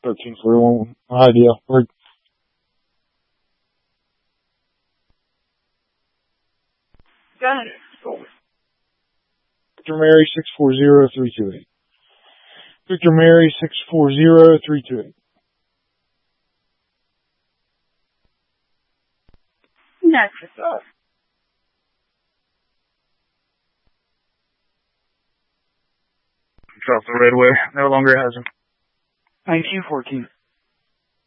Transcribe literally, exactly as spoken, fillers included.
thirteen forty-one idea. Or Got it. Victor Mary six four zero three two eight. Victor Mary six four zero three two eight. That's what's up. South the Redway. No longer has him. Nineteen fourteen.